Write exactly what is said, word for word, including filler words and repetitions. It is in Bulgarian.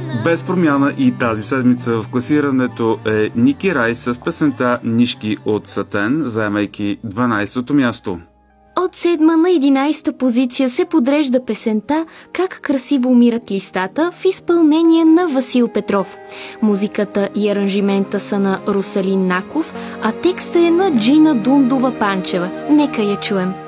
Без промяна и тази седмица в класирането е Ники Райс с песента Нишки от Сатен, заемайки дванайсето място. От седма на единайсета позиция се подрежда песента "Как красиво умират листата" в изпълнение на Васил Петров. Музиката и аранжимента са на Русалин Наков, а текста е на Джина Дундова Панчева. Нека я чуем.